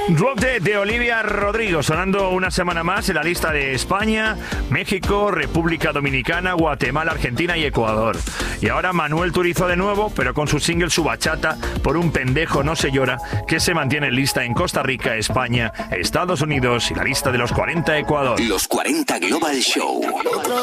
Drop Dead de Olivia Rodrigo, sonando una semana más en la lista de España, México, República Dominicana, Guatemala, Argentina y Ecuador. Y ahora Manuel Turizo de nuevo, pero con su single Su Bachata, Por un pendejo no se llora, que se mantiene en lista en Costa Rica, España, Estados Unidos y la lista de los 40 Ecuador. Los 40 Global Show.